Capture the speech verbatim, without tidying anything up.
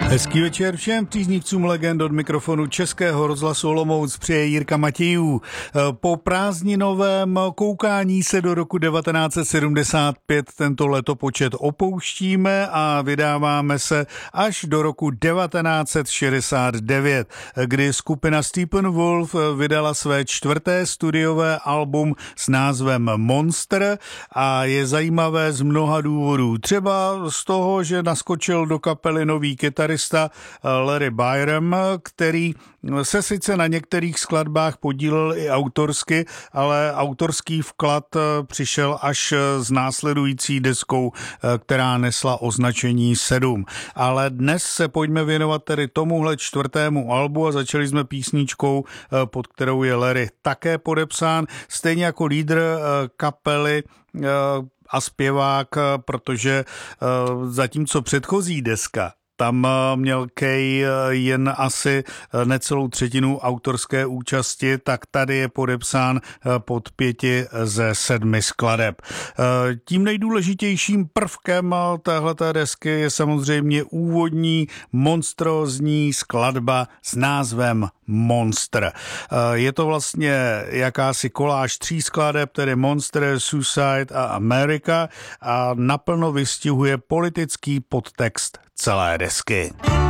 Hezký večer všem příznivcům legend. Od mikrofonu Českého rozhlasu Olomouc přeje Jirka Matějů. Po prázdninovém koukání se do roku devatenáct set sedmdesát pět tento letopočet opouštíme a vydáváme se až do roku devatenáct set šedesát devět, kdy skupina Steppenwolf vydala své čtvrté studiové album s názvem Monster a je zajímavé z mnoha důvodů. Třeba z toho, že naskočil do kapely nový kytarista Larry Byram, který se sice na některých skladbách podílel i autorsky, ale autorský vklad přišel až s následující deskou, která nesla označení sedm. Ale dnes se pojďme věnovat tedy tomuhle čtvrtému albu a začali jsme písničkou, pod kterou je Larry také podepsán, stejně jako lídr kapely a zpěvák, protože zatímco předchozí deska tam měl Kay jen asi necelou třetinu autorské účasti, tak tady je podepsán pod pěti ze sedmi skladeb. Tím nejdůležitějším prvkem téhleté desky je samozřejmě úvodní monstrózní skladba s názvem Monster. Je to vlastně jakási koláž tří skladeb, tedy Monster, Suicide a America, a naplno vystihuje politický podtext celé desky.